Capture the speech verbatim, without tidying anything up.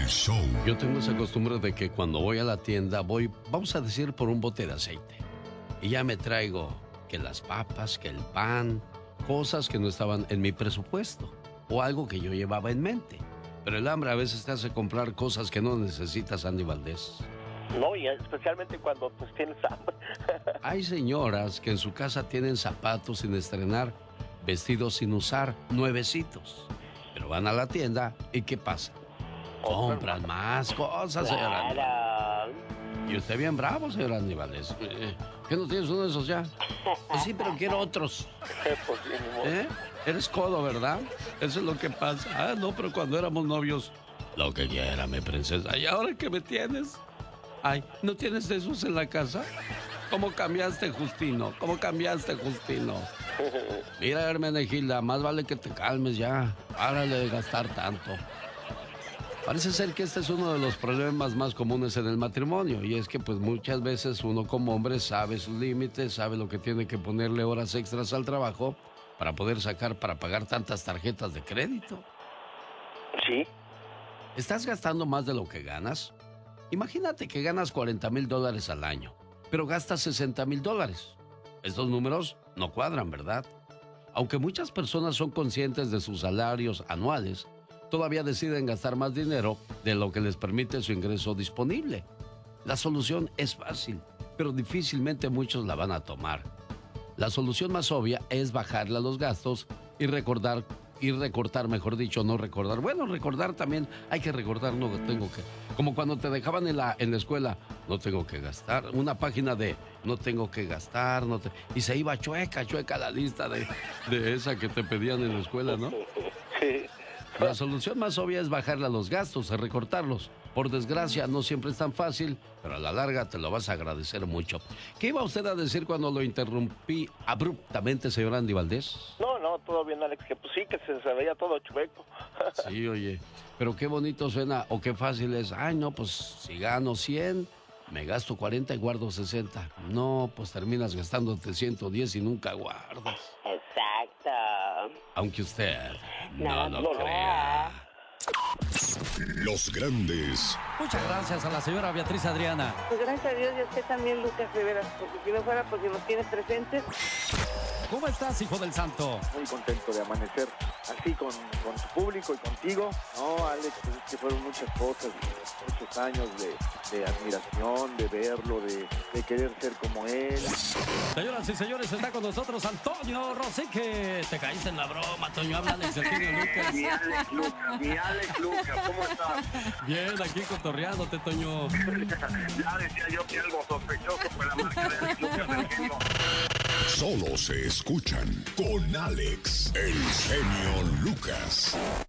El show. Yo tengo esa costumbre de que cuando voy a la tienda voy, vamos a decir, por un bote de aceite. Y ya me traigo que las papas, que el pan, cosas que no estaban en mi presupuesto o algo que yo llevaba en mente. Pero el hambre a veces te hace comprar cosas que no necesitas, Andy Valdés. No, y especialmente cuando pues tienes hambre. Hay señoras que en su casa tienen zapatos sin estrenar, vestidos sin usar, nuevecitos. Pero van a la tienda y ¿qué pasa? Compran más cosas, señora. Claro. Y usted bien bravo, señora Andy Valdés. Eh, ¿Qué no tienes uno de esos ya? Pues sí, pero quiero otros. Pues sí, ni modo. ¿Eh? Eres codo, ¿verdad? Eso es lo que pasa. Ah, no, pero cuando éramos novios, lo que quiera, mi princesa. ¿Y ahora qué me tienes? Ay, ¿no tienes de esos en la casa? ¿Cómo cambiaste, Justino? ¿Cómo cambiaste, Justino? Mira, Hermenegilda, más vale que te calmes ya. Párale de gastar tanto. Parece ser que este es uno de los problemas más comunes en el matrimonio. Y es que pues muchas veces uno como hombre sabe sus límites, sabe lo que tiene que ponerle horas extras al trabajo para poder sacar, para pagar tantas tarjetas de crédito. Sí. ¿Estás gastando más de lo que ganas? Imagínate que ganas cuarenta mil dólares al año, pero gastas sesenta mil dólares. Estos números no cuadran, ¿verdad? Aunque muchas personas son conscientes de sus salarios anuales, todavía deciden gastar más dinero de lo que les permite su ingreso disponible. La solución es fácil, pero difícilmente muchos la van a tomar. La solución más obvia es bajarle a los gastos y recordar, y recortar, mejor dicho, no recordar. Bueno, recordar también, hay que recordar, no tengo que... Como cuando te dejaban en la, en la escuela, no tengo que gastar. Una página de no tengo que gastar, no te... y se iba chueca, chueca la lista de, de esa que te pedían en la escuela, ¿no? Sí. La solución más obvia es bajarle a los gastos, a recortarlos. Por desgracia, no siempre es tan fácil, pero a la larga te lo vas a agradecer mucho. ¿Qué iba usted a decir cuando lo interrumpí abruptamente, señor Andy Valdés? No, no, todo bien, Alex, que pues sí, que se, se veía todo chueco. Sí, oye, pero qué bonito suena, o qué fácil es. Ay, no, pues si gano cien, me gasto cuarenta y guardo sesenta. No, pues terminas gastándote ciento diez y nunca guardas. Exacto. Aunque usted no, No, lo no, crea. Los grandes Muchas gracias a la señora Beatriz Adriana. Pues gracias a Dios y a usted también, Lucas Rivera, porque si no fuera porque nos tiene presentes. ¿Cómo estás, hijo del santo? Muy contento de amanecer así con, con tu público y contigo. No, Alex, pues es que fueron muchas cosas, muchos años de, de admiración, de verlo, de, de querer ser como él. Señoras y señores, está con nosotros Antonio Rosique. Te caíste en la broma, Toño. Habla Alex, el genio Lucas. Mi Alex Lucas, mi Alex Lucas, ¿cómo estás? Bien, aquí cotorreándote, Toño. Ya decía yo que algo sospechoso fue la marca de Alex Lucas del genio. solo se escuchan con Alex, el genio Lucas.